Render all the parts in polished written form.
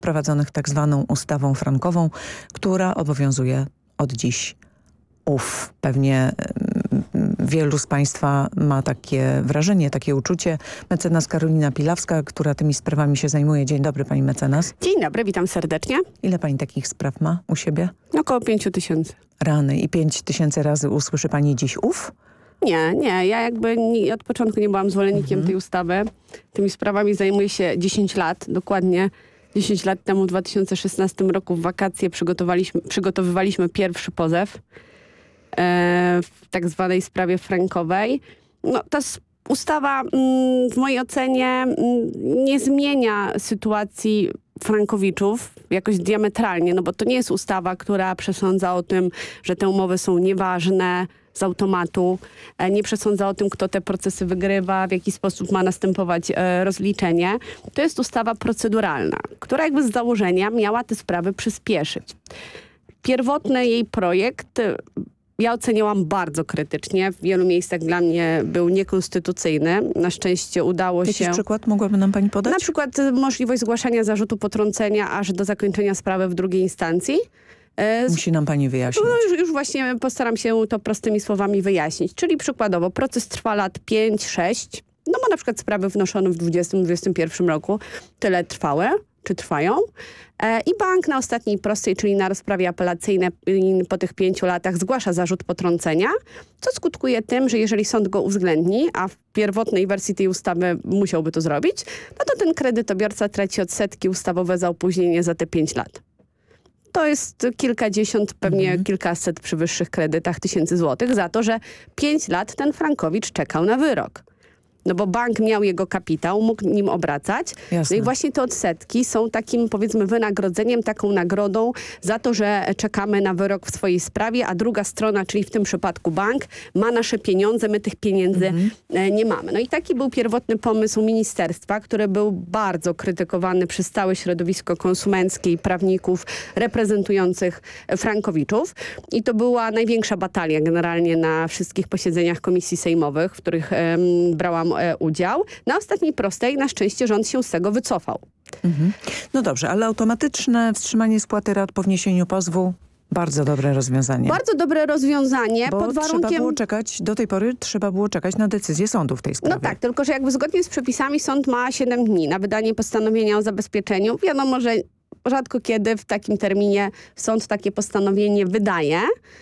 wprowadzonych tak zwaną ustawą frankową, która obowiązuje od dziś. Pewnie wielu z Państwa ma takie wrażenie, takie uczucie. Mecenas Karolina Pilawska, która tymi sprawami się zajmuje. Dzień dobry, pani mecenas. Dzień dobry, witam serdecznie. Ile pani takich spraw ma u siebie? Około 5000. Rany. I 5000 razy usłyszy pani dziś Nie, ja jakby od początku nie byłam zwolennikiem tej ustawy. Tymi sprawami zajmuję się 10 lat, dokładnie 10 lat temu w 2016 roku w wakacje przygotowywaliśmy pierwszy pozew w tak zwanej sprawie frankowej. No, ta ustawa w mojej ocenie nie zmienia sytuacji frankowiczów jakoś diametralnie, no bo to nie jest ustawa, która przesądza o tym, że te umowy są nieważne z automatu, nie przesądza o tym, kto te procesy wygrywa, w jaki sposób ma następować rozliczenie. To jest ustawa proceduralna, która jakby z założenia miała te sprawy przyspieszyć. Pierwotny jej projekt ja oceniałam bardzo krytycznie. W wielu miejscach dla mnie był niekonstytucyjny. Na szczęście udało się... Jakiś przykład mogłaby nam pani podać? Na przykład możliwość zgłaszania zarzutu potrącenia aż do zakończenia sprawy w drugiej instancji. Musi nam pani wyjaśnić. No już właśnie postaram się to prostymi słowami wyjaśnić. Czyli przykładowo proces trwa lat 5-6. No bo na przykład sprawy wnoszone w 2020-2021 roku tyle trwały, czy trwają. I bank na ostatniej prostej, czyli na rozprawie apelacyjnej po tych 5 latach zgłasza zarzut potrącenia, co skutkuje tym, że jeżeli sąd go uwzględni, a w pierwotnej wersji tej ustawy musiałby to zrobić, no to ten kredytobiorca traci odsetki ustawowe za opóźnienie za te 5 lat. To jest kilkadziesiąt, pewnie kilkaset przy wyższych kredytach tysięcy złotych za to, że 5 lat ten frankowicz czekał na wyrok. No bo bank miał jego kapitał, mógł nim obracać. Jasne. No i właśnie te odsetki są takim, powiedzmy, wynagrodzeniem, taką nagrodą za to, że czekamy na wyrok w swojej sprawie, a druga strona, czyli w tym przypadku bank, ma nasze pieniądze, my tych pieniędzy nie mamy. No i taki był pierwotny pomysł ministerstwa, który był bardzo krytykowany przez całe środowisko konsumenckie i prawników reprezentujących frankowiczów. I to była największa batalia generalnie na wszystkich posiedzeniach komisji sejmowych, w których brałam udział. Na ostatniej prostej na szczęście rząd się z tego wycofał. No dobrze, ale automatyczne wstrzymanie spłaty rat po wniesieniu pozwu, bardzo dobre rozwiązanie. Bardzo dobre rozwiązanie, bo pod warunkiem... trzeba było czekać, do tej pory trzeba było czekać na decyzję sądu w tej sprawie. No tak, tylko że jakby zgodnie z przepisami sąd ma 7 dni na wydanie postanowienia o zabezpieczeniu. Wiadomo, że rzadko kiedy w takim terminie sąd takie postanowienie wydaje.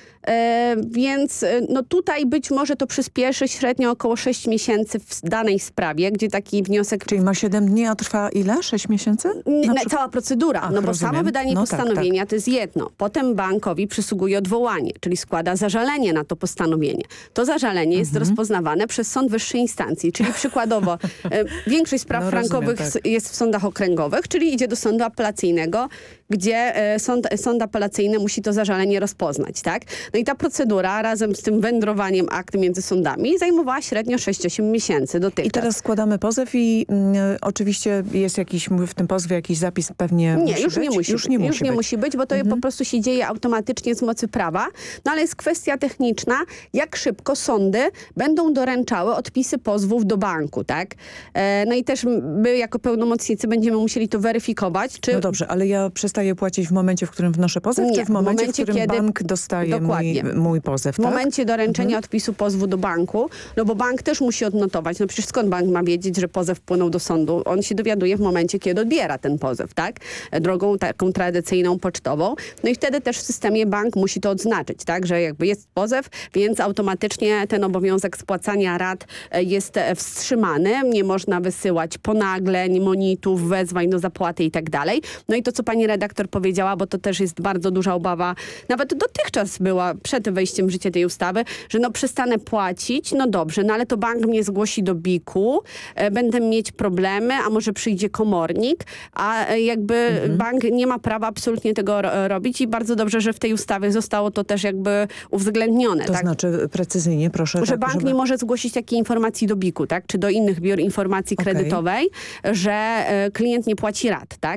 Więc no tutaj być może to przyspieszy średnio około 6 miesięcy w danej sprawie, gdzie taki wniosek... Czyli ma 7 dni, a trwa ile? 6 miesięcy? Cała procedura, Ach, no bo rozumiem. samo wydanie postanowienia to jest jedno. Potem bankowi przysługuje odwołanie, czyli składa zażalenie na to postanowienie. To zażalenie jest rozpoznawane przez sąd wyższej instancji, czyli przykładowo większość spraw frankowych jest w sądach okręgowych, czyli idzie do sądu apelacyjnego, gdzie sąd apelacyjny musi to zażalenie rozpoznać, tak? No i ta procedura razem z tym wędrowaniem akt między sądami zajmowała średnio 6-8 miesięcy dotychczas. I teraz składamy pozew i oczywiście jest jakiś w tym pozwie jakiś zapis pewnie Już nie musi być, bo to po prostu się dzieje automatycznie z mocy prawa. No ale jest kwestia techniczna, jak szybko sądy będą doręczały odpisy pozwów do banku, tak? No i też my jako pełnomocnicy będziemy musieli to weryfikować. Czy... No dobrze, ale ja przestaję płacić w momencie, w którym wnoszę pozew, czy w momencie, w którym bank dostaje mój pozew, w momencie doręczenia odpisu pozwu do banku, no bo bank też musi odnotować. No przecież skąd bank ma wiedzieć, że pozew wpłynął do sądu? On się dowiaduje w momencie, kiedy odbiera ten pozew, tak? Drogą taką tradycyjną, pocztową. No i wtedy też w systemie bank musi to odznaczyć, tak? Że jakby jest pozew, więc automatycznie ten obowiązek spłacania rat jest wstrzymany. Nie można wysyłać ponagleń, monitów, wezwań do zapłaty i tak dalej. No i to, co pani redaktor powiedziała, bo to też jest bardzo duża obawa, nawet dotychczas była przed wejściem w życie tej ustawy, że no przestanę płacić, no dobrze, no ale to bank mnie zgłosi do BIK-u, będę mieć problemy, a może przyjdzie komornik, a jakby bank nie ma prawa absolutnie tego robić i bardzo dobrze, że w tej ustawie zostało to też jakby uwzględnione. To znaczy precyzyjnie, proszę. Że bank nie może zgłosić takiej informacji do BIK-u, tak? Czy do innych biur informacji kredytowej, że klient nie płaci rat, tak?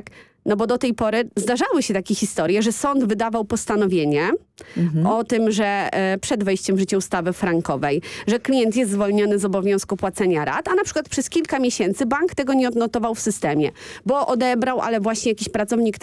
No bo do tej pory zdarzały się takie historie, że sąd wydawał postanowienie o tym, że przed wejściem w życie ustawy frankowej, że klient jest zwolniony z obowiązku płacenia rat, a na przykład przez kilka miesięcy bank tego nie odnotował w systemie, bo odebrał, ale właśnie jakiś pracownik